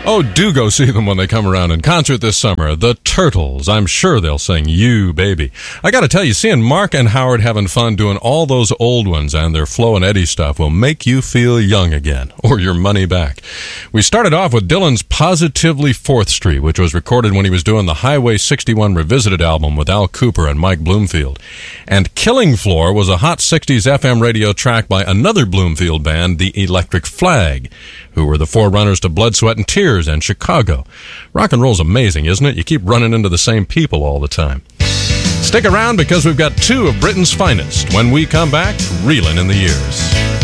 Oh, do go see them when they come around in concert this summer. The Turtles. I'm sure they'll sing You Baby. I gotta tell you, seeing Mark and Howard having fun doing all those old ones and their Flo and Eddie stuff will make you feel young again, or your money back. We started off with Dylan's Positively 4th Street, which was recorded when he was doing the Highway 61 Revisited album with Al Kooper and Mike Bloomfield. And Killing Floor was a hot 60s FM radio track by another Bloomfield band, the Electric Flag, who were the forerunners to Blood, Sweat, and Tears and Chicago. Rock and roll's amazing, isn't it? You keep running into the same people all the time. Stick around because we've got two of Britain's finest when we come back, reeling in the years.